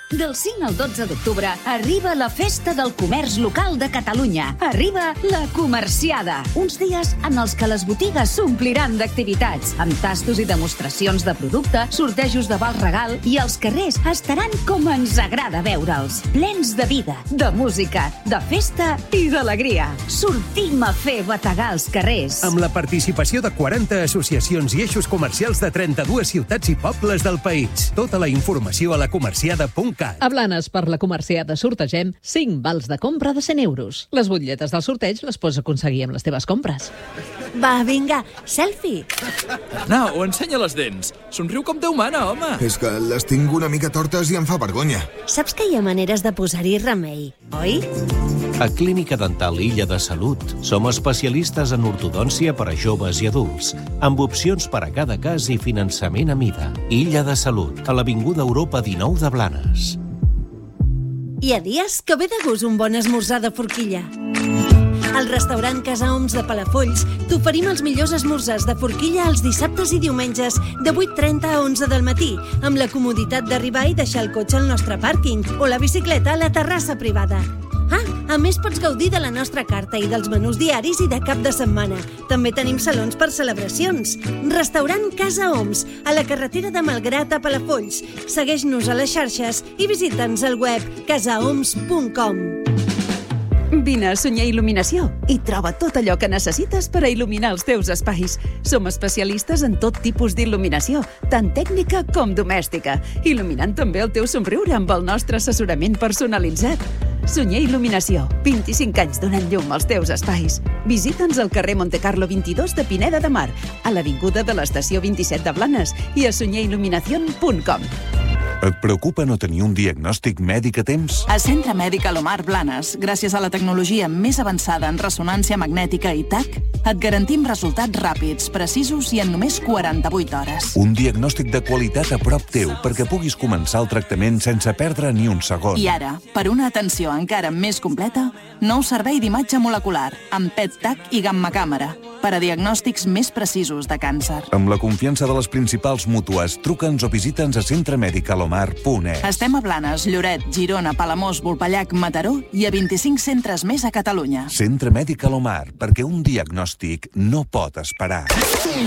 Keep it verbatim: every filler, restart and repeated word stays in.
Del cinc al dotze d'octubre arriba la Festa del Comerç Local de Catalunya. Arriba la Comerciada. Uns dies en els que les botigues s'ompliran d'activitats, amb tastos i demostracions de producte, sortejos de val regal i els carrers estaran com ens agrada veure'ls. Plens de vida, de música, de festa i d'alegria. Sortim a fer bategar els carrers. Amb la participació de quaranta associacions i eixos comercials de trenta-dues ciutats i pobles del país. Tota la informació a la comerciada punt cat. A Blanes, per la Comerciada sortegem cinc vals de compra de cent euros. Les butlletes del sorteig les pots aconseguir amb les teves compres. Va, vinga, selfie. Arnau, ensenya les dents. Somriu com Déu mana, home. És que les tinc una mica tortes i em fa vergonya. Saps que hi ha maneres de posar-hi remei, oi? A Clínica Dental Illa de Salut som especialistes en ortodòncia per a joves i adults, amb opcions per a cada cas i finançament a mida. Illa de Salut, a l'Avinguda Europa dinou de Blanes. Hi ha dies que ve de gust un bon esmorzar de forquilla. Al restaurant Casa Oms de Palafolls t'oferim els millors esmorzars de forquilla els dissabtes i diumenges de vuit trenta a onze del matí, amb la comoditat d'arribar i deixar el cotxe al nostre pàrquing o la bicicleta a la terrassa privada. Ah, a més pots gaudir de la nostra carta i dels menús diaris i de cap de setmana. També tenim salons per celebracions. Restaurant Casa Oms, a la carretera de Malgrat a Palafolls. Segueix-nos a les xarxes i visita'ns al web casa oms punt com. Vine a Sunyer Il·luminació i troba tot allò que necessites per a il·luminar els teus espais. Som especialistes en tot tipus d'il·luminació, tant tècnica com domèstica, il·luminant també el teu somriure amb el nostre assessorament personalitzat. Sunyer Il·luminació, vint-i-cinc anys donant llum als teus espais. Visita'ns al carrer Montecarlo vint-i-dos de Pineda de Mar, a l'avinguda de l'estació vint-i-set de Blanes i a sunyer il·luminación punt com. Et preocupa no tenir un diagnòstic mèdic a temps? A Centre Mèdic Alomar Blanes, gràcies a la tecnologia més avançada en ressonància magnètica i T A C, et garantim resultats ràpids, precisos i en només quaranta-vuit hores. Un diagnòstic de qualitat a prop teu perquè puguis començar el tractament sense perdre ni un segon. I ara, per una atenció encara més completa, nou servei d'imatge molecular, amb P E T-T A C i gamma càmera, per a diagnòstics més precisos de càncer. Amb la confiança de les principals mútues, truca'ns o visita'ns a centre mèdic alomar punt es. Estem a Blanes, Lloret, Girona, Palamós, Volpellac, Mataró i a vint-i-cinc centres més a Catalunya. Centre Mèdic Alomar, perquè un diagnòstic no pot esperar.